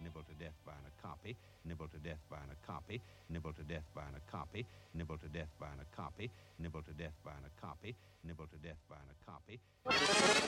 nibbled to death by an okapi, nibbled to death by an okapi, nibbled to death by an okapi, nibbled to death by an okapi, nibbled to death by an okapi, nibbled to death by an okapi.